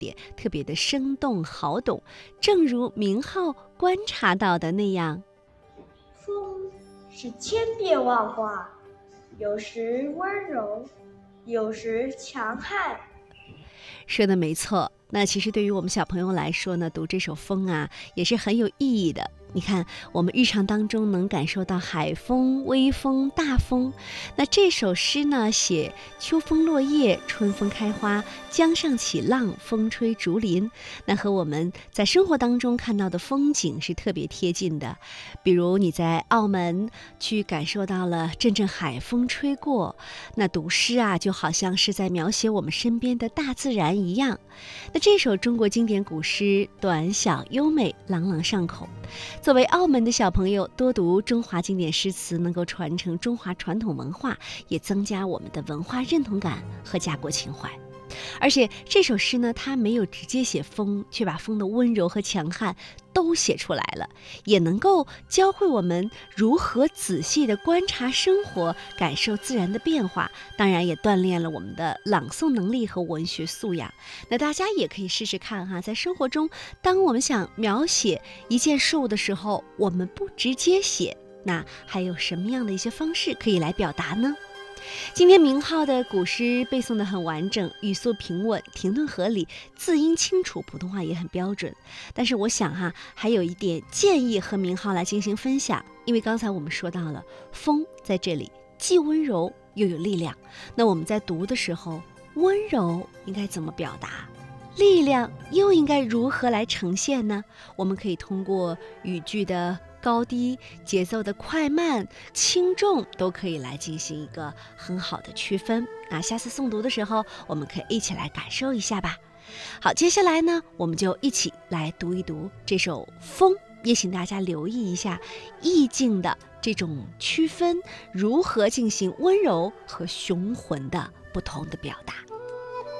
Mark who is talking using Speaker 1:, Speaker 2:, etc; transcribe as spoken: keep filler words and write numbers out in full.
Speaker 1: 点，特别的生动好懂。正如明浩观察到的那样，
Speaker 2: 风是千变万化，有时温柔，有时强悍。
Speaker 1: 说的没错。那其实对于我们小朋友来说呢，读这首《风》啊，也是很有意义的。你看，我们日常当中能感受到海风、微风、大风。那这首诗呢，写秋风落叶，春风开花，江上起浪，风吹竹林。那和我们在生活当中看到的风景是特别贴近的。比如你在澳门去感受到了阵阵海风吹过，那读诗啊，就好像是在描写我们身边的大自然一样。那这首中国经典古诗短小优美，朗朗上口。作为澳门的小朋友，多读中华经典诗词，能够传承中华传统文化，也增加我们的文化认同感和家国情怀。而且这首诗呢，它没有直接写风，却把风的温柔和强悍都写出来了，也能够教会我们如何仔细地观察生活，感受自然的变化，当然也锻炼了我们的朗诵能力和文学素养。那大家也可以试试看哈，在生活中，当我们想描写一件事物的时候，我们不直接写，那还有什么样的一些方式可以来表达呢？今天明浩的古诗背诵得很完整，语速平稳，停顿合理，字音清楚，普通话也很标准。但是我想哈，还有一点建议和明浩来进行分享，因为刚才我们说到了风在这里既温柔又有力量，那我们在读的时候，温柔应该怎么表达？力量又应该如何来呈现呢？我们可以通过语句的高低、节奏的快慢、轻重，都可以来进行一个很好的区分。那下次诵读的时候，我们可以一起来感受一下吧。好，接下来呢，我们就一起来读一读这首《风》，也请大家留意一下意境的这种区分，如何进行温柔和雄浑的不同的表达。